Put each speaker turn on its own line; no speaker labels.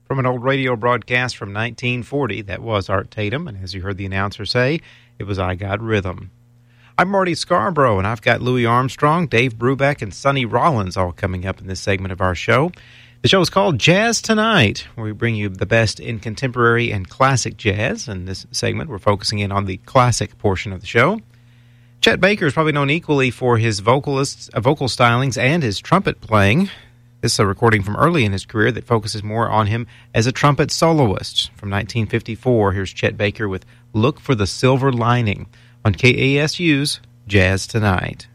From an old radio broadcast from 1940, that was Art Tatum, and as you heard the announcer say, it was I Got Rhythm. I'm Marty Scarborough, and I've got Louis Armstrong, Dave Brubeck, and Sonny Rollins all coming up in this segment of our show. The show is called Jazz Tonight, where we bring you the best in contemporary and classic jazz. In this segment, we're focusing in on the classic portion of the show. Chet Baker is probably known equally for his vocal stylings and his trumpet playing. This is a recording from early in his career that focuses more on him as a trumpet soloist. From 1954, here's Chet Baker with Look for the Silver Lining on KASU's Jazz Tonight.